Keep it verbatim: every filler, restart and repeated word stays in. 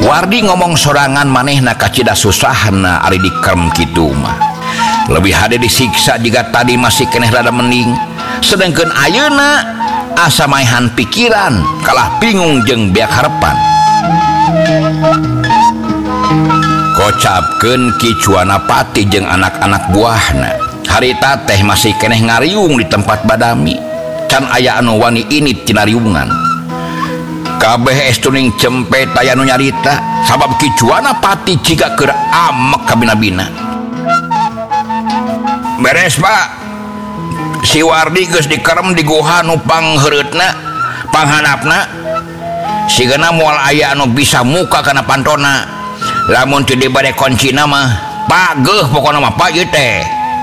Wardi ngomong sorangan manehna kacida susahna ari dikerem kitu mah. Lebih hade disiksa jika tadi masih keneh rada mending, sedangkan ayeuna asa maehan pikiran kalah bingung jeung beak harepan. Kocapkeun Kicuana Pati jeung anak-anak buahna, harita teh masih keneh ngariung di tempat badami, can aya anu wani ini tina riungan. Kabeh estuning cempet aya nu nyarita sabab Kicuana Pati jiga keur amek ka bina-bina. Beres Pak, si Wardi geus dikerem di guha nu pangheureutna panghanapna, sigana moal aya anu bisa muka kana pantona. Lamun teu dibade kuncina mah pageuh pokona mah Pak ieu teh.